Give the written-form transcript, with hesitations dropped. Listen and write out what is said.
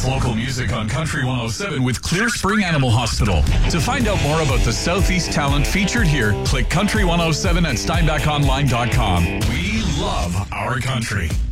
That's local music on Country 107 with Clear Spring Animal Hospital. To find out more about the Southeast talent featured here, click Country 107 at SteinbachOnline.com. We love our country.